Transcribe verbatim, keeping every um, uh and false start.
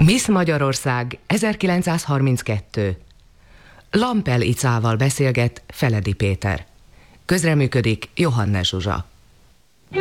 Miss Magyarország ezerkilencszázharminckettő. Lampel Icával beszélget Feledi Péter. Közreműködik Johannes Zsuzsa.